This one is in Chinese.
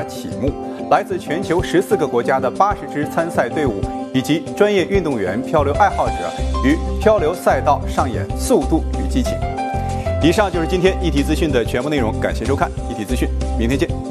启幕，来自全球14个国家的80支参赛队伍以及专业运动员、漂流爱好者与漂流赛道上演速度与激情。以上就是今天一体资讯的全部内容，感谢收看一体资讯，明天见。